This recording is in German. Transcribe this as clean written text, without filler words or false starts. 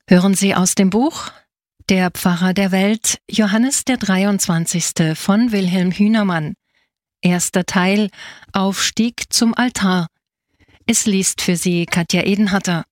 Hören Sie aus dem Buch Der Pfarrer der Welt, Johannes der 23. von Wilhelm Hünermann. Erster Teil, Aufstieg zum Altar. Es liest für Sie Katja Edenhatter.